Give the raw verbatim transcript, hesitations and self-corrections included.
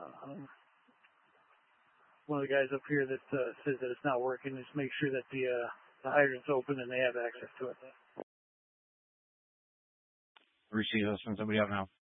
um, one of the guys up here that uh, says that it's not working. Just make sure that the uh, the hydrant's open and they have access to it. Receive. I'll send somebody out now.